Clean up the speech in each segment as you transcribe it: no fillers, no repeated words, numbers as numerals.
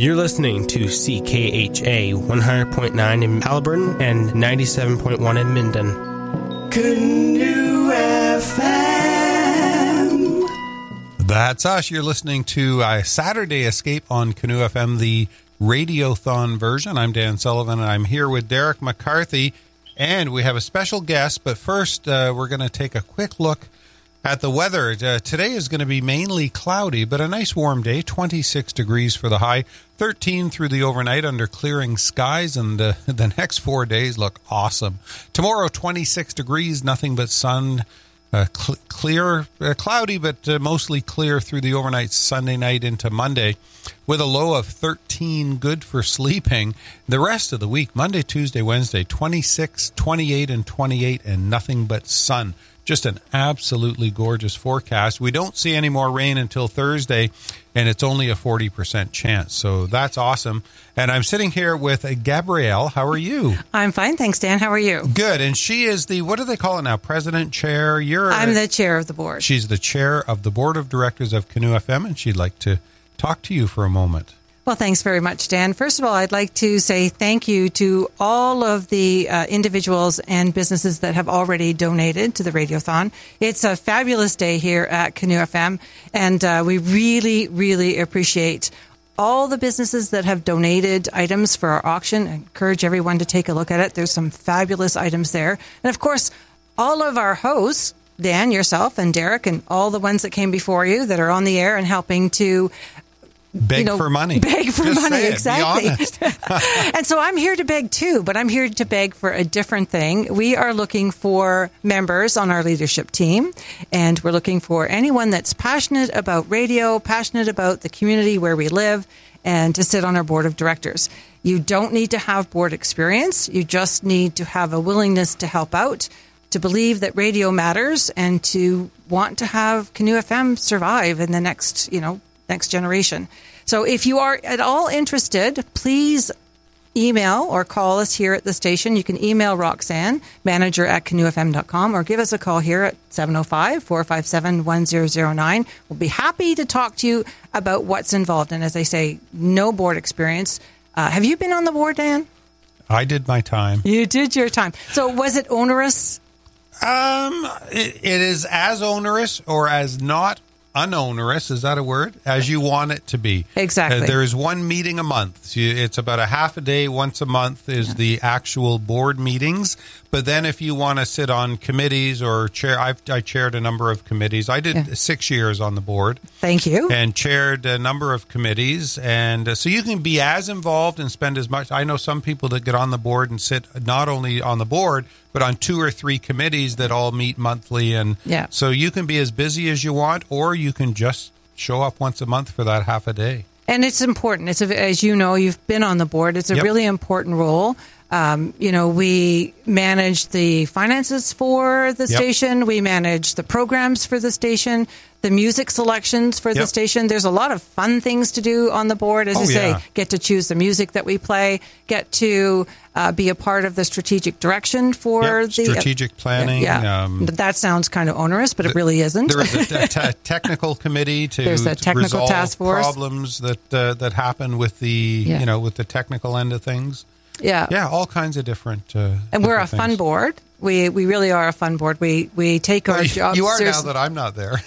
You're listening to CKHA 100.9 in Haliburton and 97.1 in Minden. Canoe FM. That's us. You're listening to Saturday Escape on Canoe FM, the Radiothon version. I'm Dan Sullivan, and I'm here with Derek McCarthy, and we have a special guest. But first, we're going to take a quick look at the weather. Today is going to be mainly cloudy, but a nice warm day, 26 degrees for the high, 13 through the overnight under clearing skies, and the next 4 days look awesome. Tomorrow, 26 degrees, nothing but sun, clear, cloudy, but mostly clear through the overnight Sunday night into Monday, with a low of 13, good for sleeping. The rest of the week, Monday, Tuesday, Wednesday, 26, 28, and 28, and nothing but sun. Just an absolutely gorgeous forecast. We don't see any more rain until Thursday, and it's only a 40% chance. So that's awesome. And I'm sitting here with Gabrielle. How are you? I'm fine, thanks, Dan. How are you? Good. And she is the, what do they call it now? President, chair? I'm the chair of the board. She's the chair of the board of directors of Canoe FM, and she'd like to talk to you for a moment. Well, thanks very much, Dan. First of all, I'd like to say thank you to all of the individuals and businesses that have already donated to the Radiothon. It's a fabulous day here at Canoe FM, and we really, really appreciate all the businesses that have donated items for our auction. I encourage everyone to take a look at it. There's some fabulous items there. And, of course, all of our hosts, Dan, yourself, and Derek, and all the ones that came before you that are on the air and helping to Beg for money. Beg for Just money, say it. exactly. Be honest. And so I'm here to beg too, but I'm here to beg for a different thing. We are looking for members on our leadership team, and we're looking for anyone that's passionate about radio, passionate about the community where we live, and to sit on our board of directors. You don't need to have board experience. You just need to have a willingness to help out, to believe that radio matters, and to want to have Canoe FM survive in the next generation. So if you are at all interested, please email or call us here at the station. You can email Roxanne, manager at canoefm.com, or give us a call here at 705-457-1009. We'll be happy to talk to you about what's involved. And as I say, no board experience. Have you been on the board, Dan? I did my time. You did your time. So was it onerous? It is as onerous or as not unonerous, is that a word? As you want it to be. Exactly. There is one meeting a month. It's about a half a day, once a month is the actual board meetings. But then if you want to sit on committees or chair, I chaired a number of committees. I did 6 years on the board. Thank you. And chaired a number of committees. And so you can be as involved and spend as much. I know some people that get on the board and sit not only on the board, but on 2 or 3 committees that all meet monthly. And so you can be as busy as you want, or you can just show up once a month for that half a day. And it's important. As you know, you've been on the board. It's a really important role. We manage the finances for the station. We manage the programs for the station, the music selections for the station. There's a lot of fun things to do on the board. As you say, get to choose the music that we play, get to be a part of the strategic direction for the strategic planning. That sounds kind of onerous, but it really isn't. There is a technical committee to There's a technical resolve task force. Problems that happen with the with the technical end of things. All kinds of different and we're a fun board. We really are a fun board. We take our job You are seriously. now that I'm not there.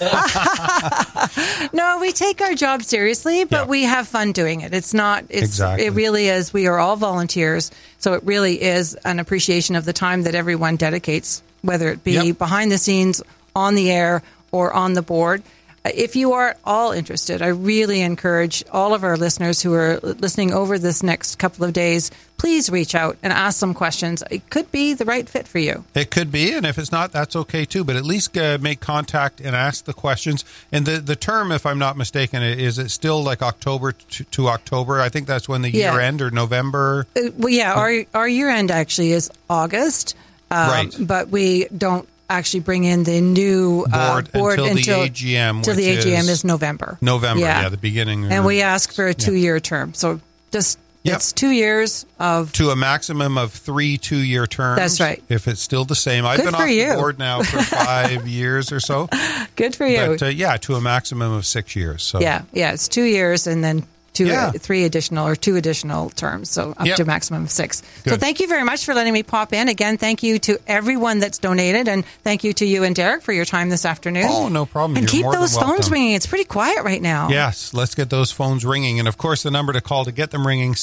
No, we take our job seriously, but we have fun doing it. It really is. We are all volunteers, so it really is an appreciation of the time that everyone dedicates, whether it be behind the scenes, on the air, or on the board. If you are all interested, I really encourage all of our listeners who are listening over this next couple of days, please reach out and ask some questions. It could be the right fit for you. It could be, and if it's not, that's okay too. But at least make contact and ask the questions. And the term, if I'm not mistaken, is it still like October to October? I think that's when the year end, or November. Our year end actually is August, but we don't actually bring in the new board until the AGM. Until the AGM is November. The beginning. And we ask for a 2-year term. So just it's 2 years of... To a maximum of 3 2-year terms. That's right. If it's still the same. I've been off the board now for 5 years or so. Good for you. But to a maximum of 6 years. So it's 2 years and then 2 additional terms, so up to a maximum of 6. Good. So thank you very much for letting me pop in. Again, thank you to everyone that's donated, and thank you to you and Derek for your time this afternoon. Oh, no problem. And You're keep more those than welcome. phones ringing. It's pretty quiet right now. Yes, let's get those phones ringing. And, of course, the number to call to get them ringing,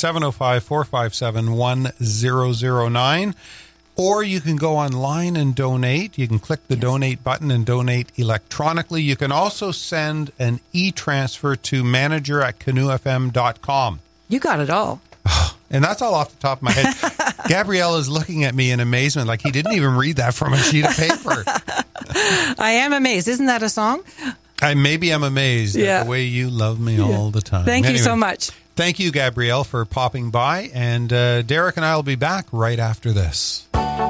705-457-1009. Or you can go online and donate. You can click the donate button and donate electronically. You can also send an e-transfer to manager@canoefm.com. You got it all. And that's all off the top of my head. Gabrielle is looking at me in amazement like he didn't even read that from a sheet of paper. I am amazed. Isn't that a song? Maybe I'm amazed at the way you love me all the time. Thank you so much. Thank you, Gabrielle, for popping by. And Derek and I will be back right after this.